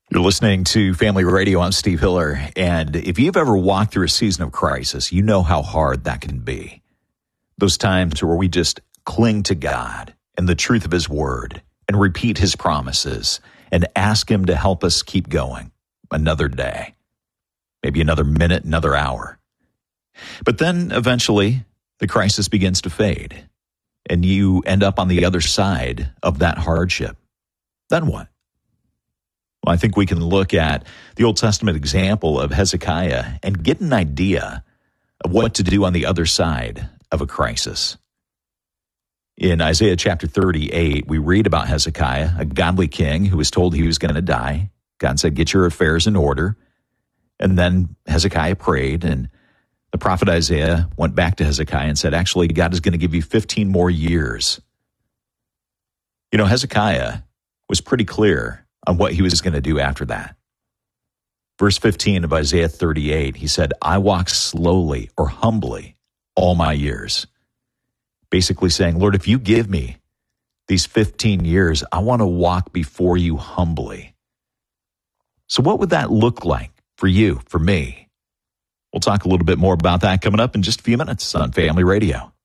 You're listening to Family Radio. I'm Steve Hiller. And if you've ever walked through a season of crisis, you know how hard that can be. Those times where we just cling to God and the truth of His Word and repeat His promises and ask Him to help us keep going another day, maybe another minute, another hour. But then eventually the crisis begins to fade and you end up on the other side of that hardship. Then what? Well, I think we can look at the Old Testament example of Hezekiah and get an idea of what to do on the other side of a crisis. In Isaiah chapter 38, we read about Hezekiah, a godly king who was told he was going to die. God said, "Get your affairs in order." And then Hezekiah prayed, and the prophet Isaiah went back to Hezekiah and said, actually, God is going to give you 15 more years. You know, Hezekiah was pretty clear on what he was going to do after that. Verse 15 of Isaiah 38, he said, "I walk slowly or humbly all my years." Basically saying, Lord, if you give me these 15 years, I want to walk before you humbly. So what would that look like for you, for me? We'll talk a little bit more about that coming up in just a few minutes on Family Radio.